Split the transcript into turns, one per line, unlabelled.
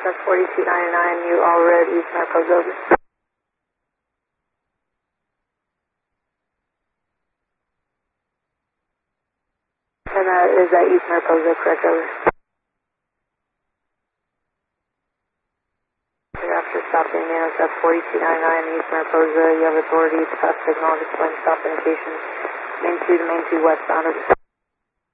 That's 4299, you all red, East Mariposa, over. And is that East Mariposa, correct, over? After stopping NSF 4299 East Mariposa, you have authority to pass signal, displaying stop indication, main 2 to main 2 westbound, over.